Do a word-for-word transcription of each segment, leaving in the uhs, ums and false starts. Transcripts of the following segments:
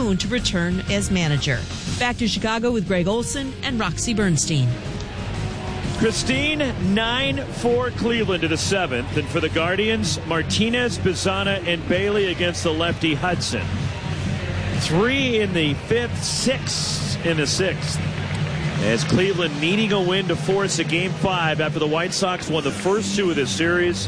Boone to return as manager. Back to Chicago with Greg Olson and Roxy Bernstein. Christine, nine four Cleveland to the seventh. And for the Guardians, Martinez, Bizana, and Bailey against the lefty Hudson. Three in the fifth, six in the sixth. As Cleveland needing a win to force a game five after the White Sox won the first two of this series.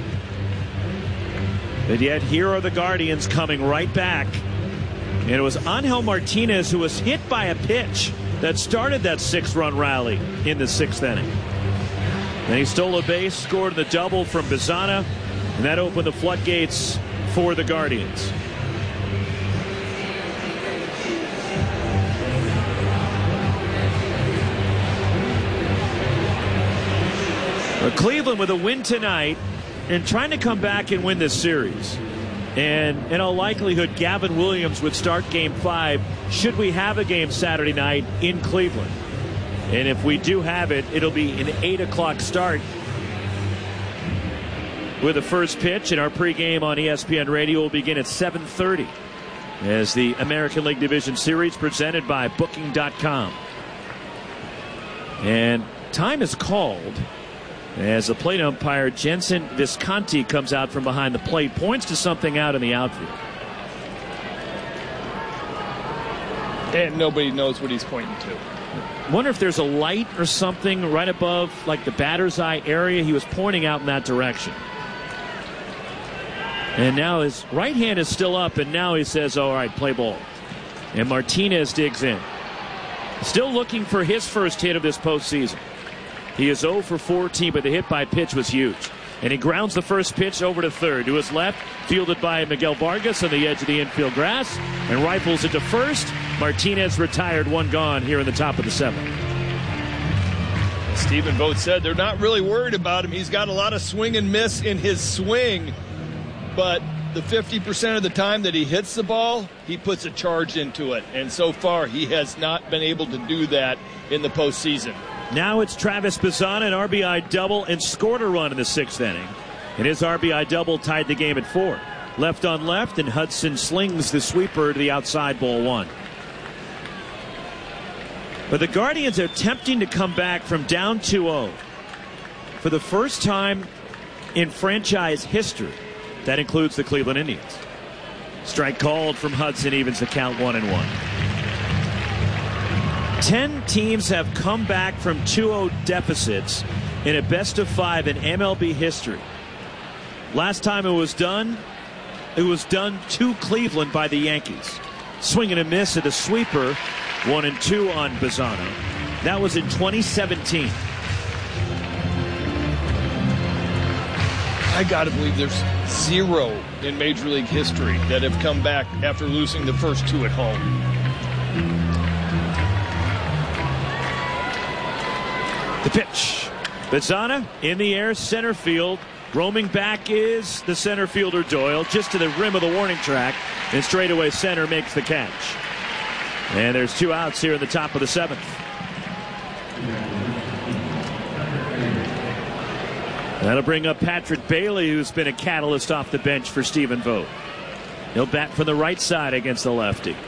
And yet here are the Guardians coming right back. And it was Angel Martinez who was hit by a pitch that started that six-run rally in the sixth inning. Then he stole a base, scored the double from Bizana, and that opened the floodgates for the Guardians. But Cleveland with a win tonight and trying to come back and win this series. And in all likelihood, Gavin Williams would start game five should we have a game Saturday night in Cleveland. And if we do have it, it'll be an eight o'clock start with the first pitch. And our pregame on E S P N Radio will begin at seven thirty as the American League Division Series presented by Booking dot com. And time is called as the plate umpire Jensen Visconti comes out from behind the plate, points to something out in the outfield. And nobody knows what he's pointing to. Wonder if there's a light or something right above like the batter's eye area. He was pointing out in that direction. And now his right hand is still up, and now he says, all right, play ball. And Martinez digs in. Still looking for his first hit of this postseason. He is oh for fourteen, but the hit by pitch was huge. And he grounds the first pitch over to third. To his left, fielded by Miguel Vargas on the edge of the infield grass. And rifles it to first. Martinez retired, one gone here in the top of the seventh. Stephen Vogt said they're not really worried about him. He's got a lot of swing and miss in his swing. But the fifty percent of the time that he hits the ball, he puts a charge into it. And so far, he has not been able to do that in the postseason. Now it's Travis Bizana, an R B I double, and scored a run in the sixth inning. And his R B I double tied the game at four. Left on left, and Hudson slings the sweeper to the outside, ball one. But the Guardians are attempting to come back from down two oh. For the first time in franchise history, that includes the Cleveland Indians. Strike called from Hudson, evens the count one and one. Ten teams have come back from two oh deficits in a best of five in M L B history. Last time it was done, it was done to Cleveland by the Yankees. Swing and a miss at the sweeper, one and two on Bizana. That was in twenty seventeen. I got to believe there's zero in Major League history that have come back after losing the first two at home. The pitch. Bizana in the air, center field. Roaming back is the center fielder Doyle, just to the rim of the warning track. And straightaway center makes the catch. And there's two outs here in the top of the seventh. That'll bring up Patrick Bailey, who's been a catalyst off the bench for Stephen Vogt. He'll bat from the right side against the lefty.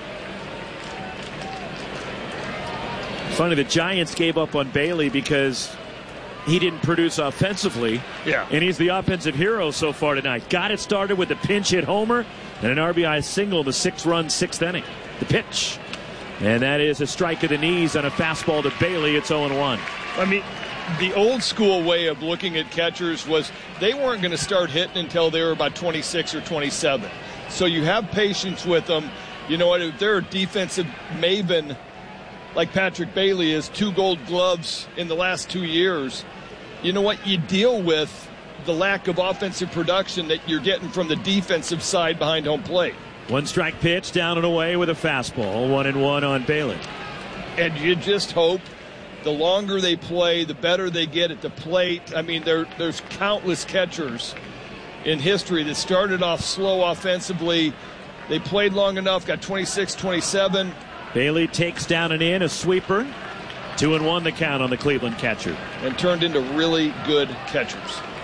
Funny, the Giants gave up on Bailey because he didn't produce offensively. Yeah. And he's the offensive hero so far tonight. Got it started with a pinch hit homer and an R B I single in the six-run sixth inning. The pitch. And that is a strike of the knees on a fastball to Bailey. It's oh and one. I mean, the old school way of looking at catchers was they weren't going to start hitting until they were about twenty-six or twenty-seven. So you have patience with them. You know what? If they're a defensive maven like Patrick Bailey is, two gold gloves in the last two years, you know what? You deal with the lack of offensive production that you're getting from the defensive side behind home plate. One strike pitch down and away with a fastball. One and one on Bailey. And you just hope the longer they play, the better they get at the plate. I mean, there, there's countless catchers in history that started off slow offensively. They played long enough, got twenty-six, twenty-seven. Bailey takes down and in, a sweeper. Two and one the count on the Cleveland catcher. And turned into really good catchers.